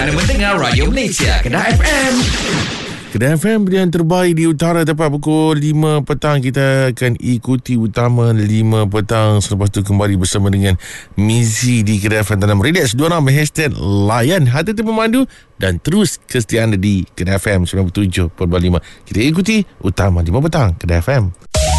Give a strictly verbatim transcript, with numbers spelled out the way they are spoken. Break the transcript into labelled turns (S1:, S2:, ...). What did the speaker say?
S1: Anda mendengar Radio Malaysia, Kedah F M.
S2: Kedah F M yang terbaik di utara. Tepat pukul lima petang kita akan ikuti utama lima petang. Selepas tu kembali bersama dengan Mizi di Kedah F M dalam Relax dua enam hashtag layan hati tu memandu dan terus kesetiaan anda di Kedah F M sembilan puluh tujuh perpuluhan lima. Kita ikuti utama lima petang Kedah F M.